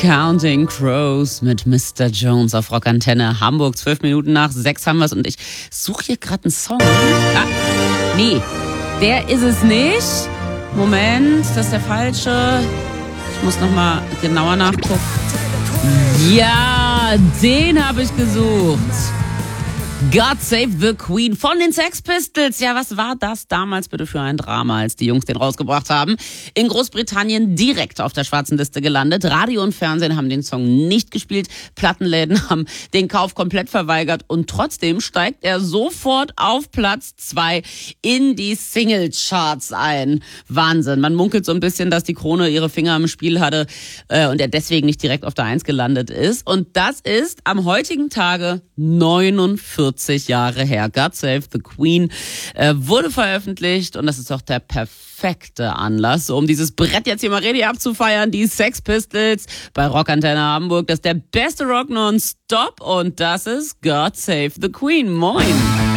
Counting Crows mit Mr. Jones auf Rockantenne Hamburg. 12 Minuten nach 6 haben wir es und ich suche hier gerade einen Song. Nee, der ist es nicht. Moment, das ist der falsche. Ich muss nochmal genauer nachgucken. Ja, den habe ich gesucht. God Save the Queen von den Sex Pistols. Ja, was war das damals bitte für ein Drama, als die Jungs den rausgebracht haben? In Großbritannien direkt auf der schwarzen Liste gelandet. Radio und Fernsehen haben den Song nicht gespielt. Plattenläden haben den Kauf komplett verweigert. Und trotzdem steigt er sofort auf Platz 2 in die Single-Charts ein. Wahnsinn. Man munkelt so ein bisschen, dass die Krone ihre Finger im Spiel hatte und er deswegen nicht direkt auf der 1 gelandet ist. Und das ist am heutigen Tage 49 Jahre her. God Save the Queen wurde veröffentlicht und das ist doch der perfekte Anlass, um dieses Brett jetzt hier mal richtig abzufeiern. Die Sex Pistols bei Rockantenne Hamburg. Das ist der beste Rock nonstop und das ist God Save the Queen. Moin!